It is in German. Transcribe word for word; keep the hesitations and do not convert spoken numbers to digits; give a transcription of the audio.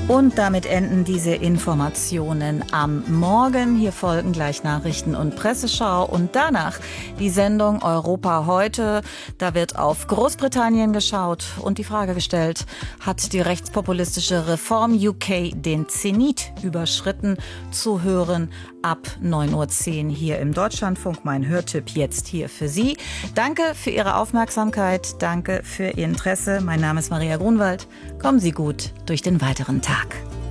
Und damit enden diese Informationen am Morgen. Hier folgen gleich Nachrichten und Presseschau und danach die Sendung Europa heute. Da wird auf Großbritannien geschaut und die Frage gestellt, hat die rechtspopulistische Reform U K den Zenit überschritten? Zu hören ab neun Uhr zehn hier im Deutschlandfunk. Mein Hörtipp jetzt hier für Sie. Danke für Ihre Aufmerksamkeit. Danke für Ihr Interesse. Mein Name ist Maria Grunwald. Kommen Sie gut durch den weiteren Tag.